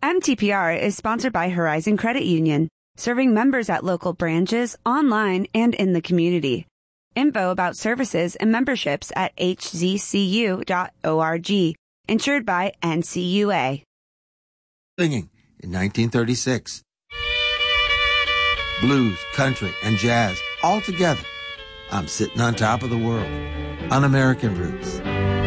MTPR is sponsored by Horizon Credit Union, serving members at local branches, online, and in the community. Info about services and memberships at hzcu.org. Insured by NCUA. Singing in 1936. Blues, country, and jazz all together. I'm sitting on top of the world on American Roots.